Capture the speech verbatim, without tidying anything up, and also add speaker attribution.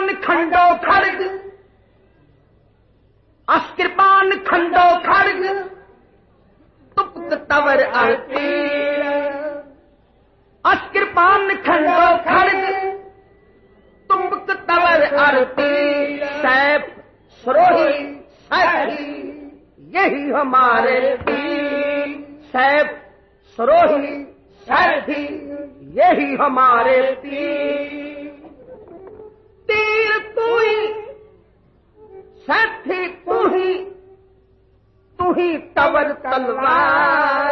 Speaker 1: अस्कृपान खंडो खड़ग, अस्कृपान खंडो खड़ग, तुपक तवर अड़तीर। अस्कृपान खंडो खड़ग, तुपक तवर अड़तीर। सैफ सरोही सैफी यही हमारे तीर। सैफ सरोही सैफी यही हमारे तीर। तीर तू ही, सैफी तू ही, तू ही तवर तलवार।